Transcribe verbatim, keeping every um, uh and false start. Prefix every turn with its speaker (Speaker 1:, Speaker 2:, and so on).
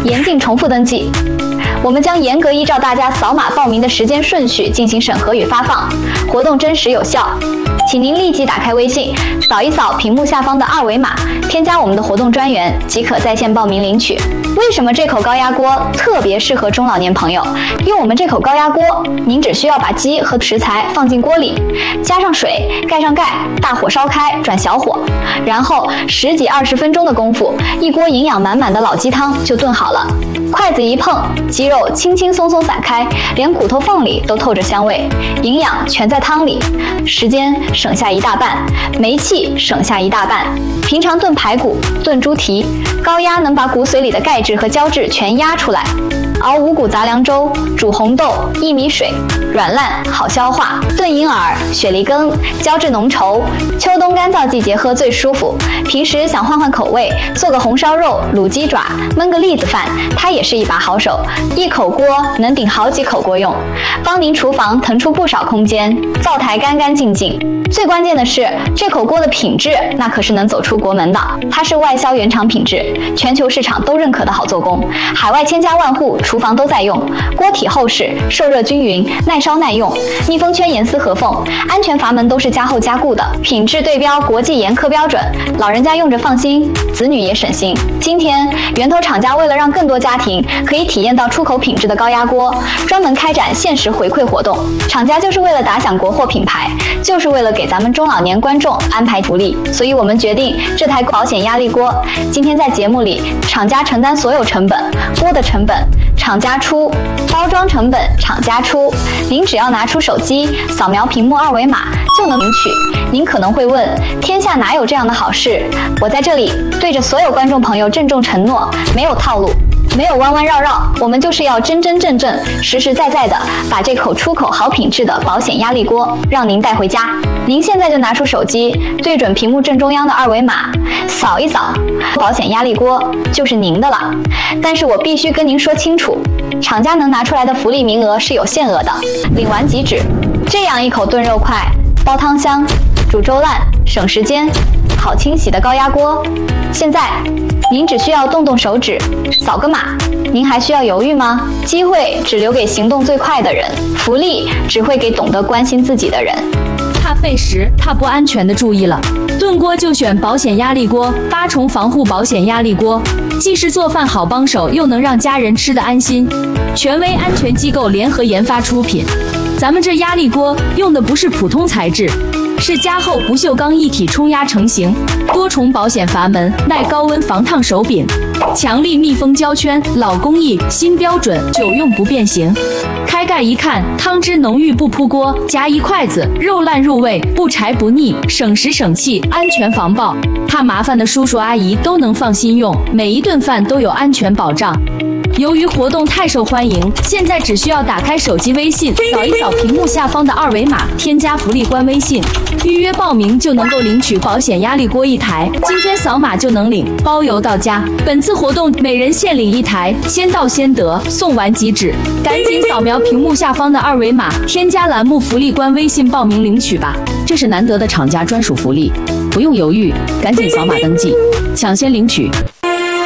Speaker 1: 严禁重复登记。我们将严格依照大家扫码报名的时间顺序进行审核与发放，活动真实有效。请您立即打开微信，扫一扫屏幕下方的二维码，添加我们的活动专员，即可在线报名领取。为什么这口高压锅特别适合中老年朋友？用我们这口高压锅，您只需要把鸡和食材放进锅里，加上水，盖上盖，大火烧开，转小火，然后十几二十分钟的功夫，一锅营养满满的老鸡汤就炖好了。筷子一碰，鸡肉轻轻松松散开，连骨头缝里都透着香味，营养全在汤里，时间省下一大半，煤气省下一大半。平常炖排骨、炖猪蹄，高压能把骨髓里的钙质和胶质全压出来。熬五谷杂粮粥，煮红豆、薏米水，软烂好消化。炖银耳、雪梨羹，胶质浓稠，秋冬干燥季节喝最舒服。平时想换换口味，做个红烧肉、卤鸡爪，焖个栗子饭，它也是一把好手。一口锅能顶好几口锅用，帮您厨房腾出不少空间，灶台干干净净。最关键的是，这口锅的品质那可是能走出国门的，它是外销原厂品质，全球市场都认可的好做工，海外千家万户厨房都在用。锅体厚实，受热均匀，耐烧耐用，密封圈严丝合缝，安全阀门都是加厚加固的，品质对标国际严苛标准，老人家用着放心，子女也省心。今天源头厂家为了让更多家庭可以体验到出口品质的高压锅，专门开展限时回馈活动。厂家就是为了打响国货品牌，就是为了给给咱们中老年观众安排福利，所以我们决定这台保险压力锅，今天在节目里，厂家承担所有成本，锅的成本厂家出，包装成本厂家出，您只要拿出手机扫描屏幕二维码就能领取。您可能会问，天下哪有这样的好事？我在这里对着所有观众朋友郑重承诺，没有套路，没有弯弯绕绕，我们就是要真真正正、实实在在的把这口出口好品质的保险压力锅让您带回家。您现在就拿出手机，对准屏幕正中央的二维码，扫一扫，保险压力锅就是您的了。但是我必须跟您说清楚，厂家能拿出来的福利名额是有限额的，领完即止。这样一口炖肉快、煲汤香、煮粥烂、省时间、好清洗的高压锅，现在您只需要动动手指，扫个码，您还需要犹豫吗？机会只留给行动最快的人，福利只会给懂得关心自己的人。
Speaker 2: 怕费时、怕不安全的注意了，炖锅就选保险压力锅，八重防护保险压力锅，既是做饭好帮手，又能让家人吃得安心。权威安全机构联合研发出品，咱们这压力锅用的不是普通材质，是加厚不锈钢一体冲压成型，多重保险阀门，耐高温防烫手柄，强力密封胶圈，老工艺新标准，久用不变形。开盖一看，汤汁浓郁不扑锅，夹一筷子，肉烂入味，不柴不腻，省时省气，安全防爆。怕麻烦的叔叔阿姨都能放心用，每一顿饭都有安全保障。由于活动太受欢迎，现在只需要打开手机微信，扫一扫屏幕下方的二维码，添加福利官微信，预约报名就能够领取保险压力锅一台，今天扫码就能领，包邮到家。本次活动每人限领一台，先到先得，送完即止。赶紧扫描屏幕下方的二维码，添加栏目福利官微信报名领取吧，这是难得的厂家专属福利，不用犹豫，赶紧扫码登记，抢先领取。